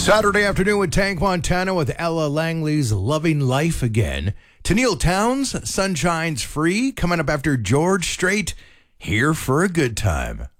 Saturday afternoon with Tank Montana with Ella Langley's Loving Life Again. Tennille Townes, Sunshine's Free, coming up after George Strait, Here for a Good Time.